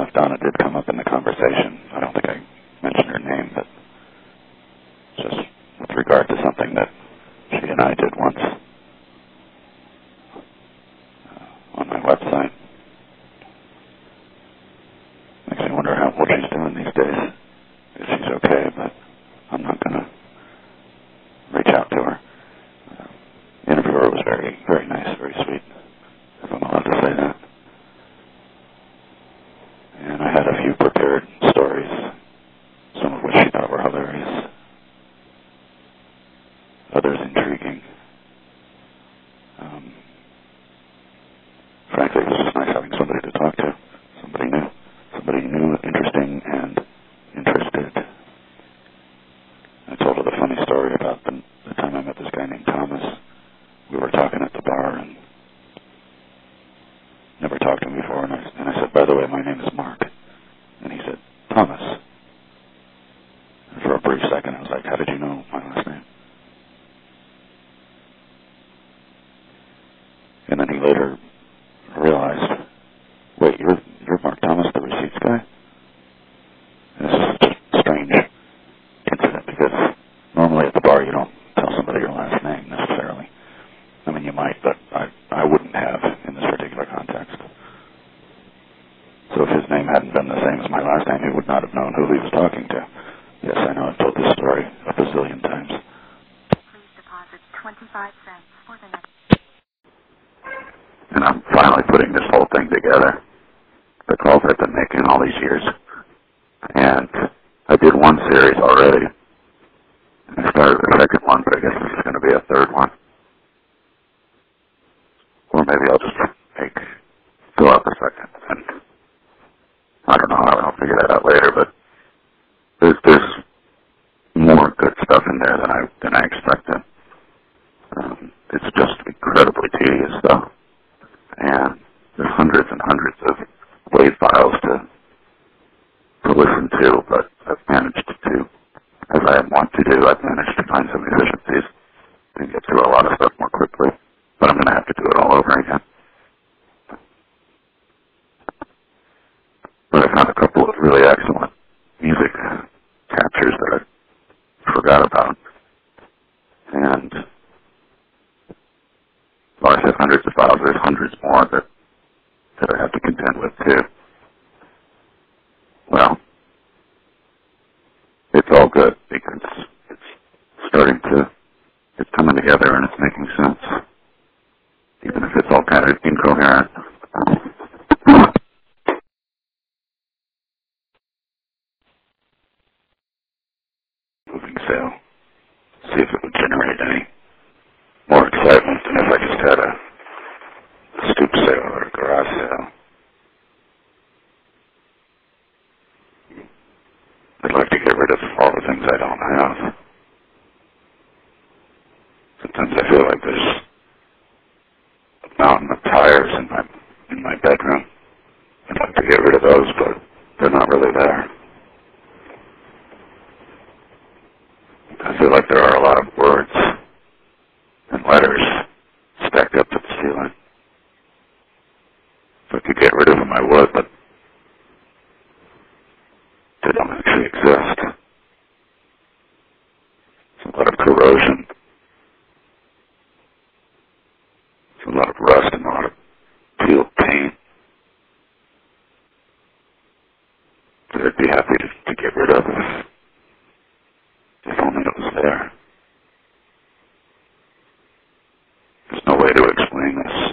if Donna did come up in the conversation. I don't think I mentioned her name, but just with regard to something that she and I did once on my website. Makes me wonder what she's doing these days. If she's okay, but I'm not going to reach out to her. The interviewer was very, very nice, very sweet, if I'm allowed to say that. And I had a few prepared stories, some of which she thought were hilarious, others intriguing. Frankly, it was just nice having somebody to talk to, somebody new, interesting, and interested. I told her the funny story about the time I met this guy named Thomas. We were talking at the bar and never talked to him before, and I said, by the way, my name is Mark. And he said, Thomas. And for a brief second, I was like, how did you know my last name? And then he later realized, wait, you're Mark Thomas, the receipts guy? And this is just a strange incident, because normally at the bar you don't tell somebody your last name necessarily. I mean, you might, but I wouldn't have in this particular context. So if his name hadn't been the same as my last name, he would not have known who he was talking to. Yes, I know, I've told this story a bazillion times. Please deposit 25 cents for the next... And I'm finally putting this whole thing together. The calls I've been making all these years. And I did one series already. And I started the second one, but I guess this is going to be a third one. Or maybe I'll just fill out the second. And I don't know, I'll figure that out later, but there's more good stuff in there than I expected. It's just incredibly tedious, though. And there's hundreds and hundreds of WAV files to listen to, but I've managed to, as I want to do, I've managed to find some efficiencies and get through a lot of stuff more quickly. But I'm going to have to do it all over again. But I found a couple of really excellent music captures that I forgot about. And well, I said hundreds of files. There's hundreds more that I have to contend with, too. Well, it's all good because it's coming together and it's making sense, even if it's all kind of incoherent. Moving sale. See if it would generate any more excitement than if I just had a stoop sale or a garage sale. I'd like to get rid of all the things I don't have. Sometimes I feel like there's a mountain of tires in my bedroom. I'd like to get rid of those, but they're not really there. I feel like there are a lot of words and letters stacked up to the ceiling. If I could get rid of them, I would, but they don't actually exist. It's a lot of corrosion. It's a lot of rust and a lot of peeled paint that I'd be happy to get rid of if only it was there. There's no way to explain this.